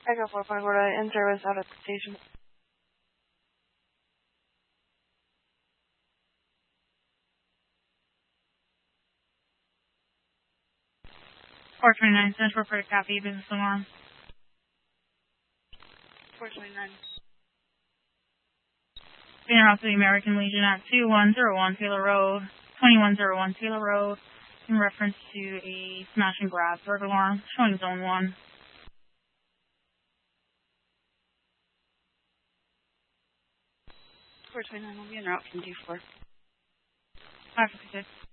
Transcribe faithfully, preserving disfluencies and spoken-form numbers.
Echo four five four in service out at the station. four twenty-nine Central for Copy, Business Alarm. four twenty-nine. Being out to the American Legion at two one zero one Taylor Road, twenty-one oh one Taylor Road, in reference to a smash and grab burglar alarm showing zone one. four twenty-nine will be en route from D four. five fifty-six.